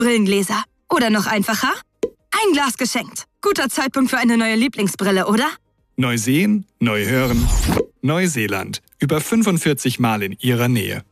Brillengläser. Oder noch einfacher? Ein Glas geschenkt. Guter Zeitpunkt für eine neue Lieblingsbrille, oder? Neu sehen, neu hören. Neuseeland. Über 45 Mal in Ihrer Nähe.